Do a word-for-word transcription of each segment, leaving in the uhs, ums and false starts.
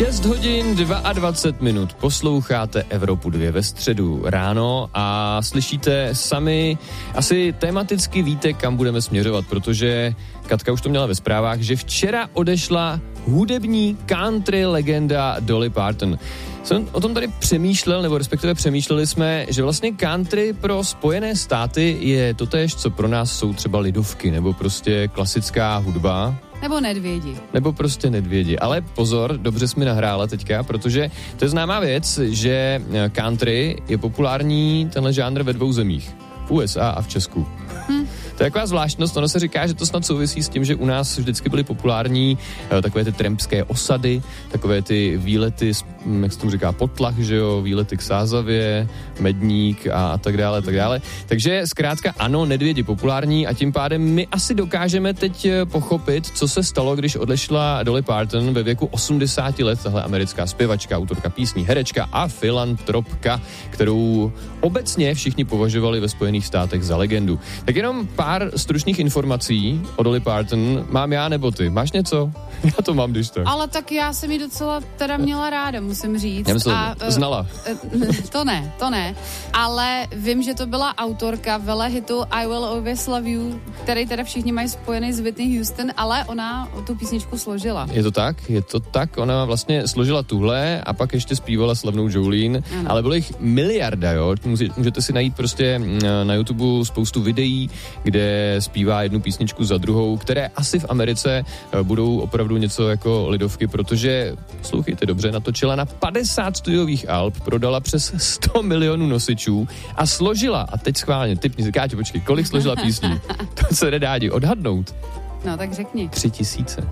šest hodin dvacet dva minut. Posloucháte Evropu dva ve středu ráno a slyšíte sami, asi tematicky víte, kam budeme směřovat, protože Katka už to měla ve zprávách, že včera odešla hudební country legenda Dolly Parton. Jsem o tom tady přemýšlel, nebo respektive přemýšleli jsme, že vlastně country pro Spojené státy je totéž, co pro nás jsou třeba lidovky, nebo prostě klasická hudba. Nebo nedvědi. Nebo prostě nedvědi. Ale pozor, dobře jsi mi nahrála teďka, protože to je známá věc, že country je populární tenhle žánr ve dvou zemích. V U S A a v Česku. Hm. To je taková zvláštnost, ono se říká, že to snad souvisí s tím, že u nás vždycky byly populární uh, takové ty trampské osady, takové ty výlety, jak se tomu říká, Potlach, že jo, výlety k Sázavě, Medník a, a tak dále, tak dále. Takže zkrátka ano, nedvědi populární a tím pádem my asi dokážeme teď pochopit, co se stalo, když odešla Dolly Parton ve věku osmdesáti let, tahle americká zpěvačka, autorka písní, herečka a filantropka, kterou obecně všichni považovali ve Spojených státech za legendu. Tak jenom pár stručných informací o Dolly Parton. Mám já nebo ty? Máš něco? Já to mám, když tak. Ale tak já jsem ji docela teda měla ráda, musím říct. Já myslím, a, znala. To ne, to ne. Ale vím, že to byla autorka velehitu I Will Always Love You, který teda všichni mají spojený s Whitney Houston, ale ona tu písničku složila. Je to tak? Je to tak? Ona vlastně složila tuhle a pak ještě zpívala slavnou Jolene, ano. Ale bylo jich miliarda, jo? Můžete si najít prostě na YouTube spoustu videí, kde zpívá jednu písničku za druhou, které asi v Americe budou opravdu něco jako lidovky, protože, slouchejte dobře, natočila na padesát studiových alb, prodala přes sto milionů nosičů a složila, a teď schválně, typni, Káťo, počkej, kolik složila písní? To se nedá odhadnout. No, tak řekni. Tři tisíce.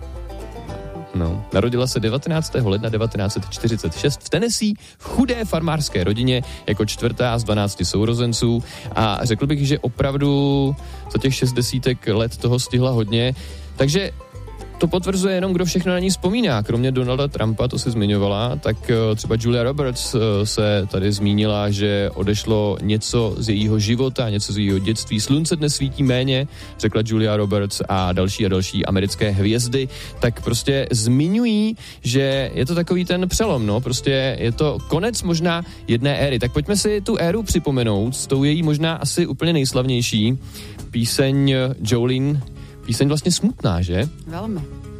No, narodila se devatenáctého ledna devatenáct set čtyřicet šest v Tennessee v chudé farmářské rodině jako čtvrtá z dvanácti sourozenců a řekl bych, že opravdu za těch šest desítek let toho stihla hodně, takže to potvrzuje jenom, kdo všechno na ní vzpomíná. Kromě Donalda Trumpa, to si zmiňovala, tak třeba Julia Roberts se tady zmínila, že odešlo něco z jejího života, něco z jejího dětství. Slunce dnes svítí méně, řekla Julia Roberts a další a další americké hvězdy. Tak prostě zmiňují, že je to takový ten přelom, no, prostě je to konec možná jedné éry. Tak pojďme si tu éru připomenout, s tou její možná asi úplně nejslavnější píseň Jolene. Píseň vlastně smutná, že? Velmi.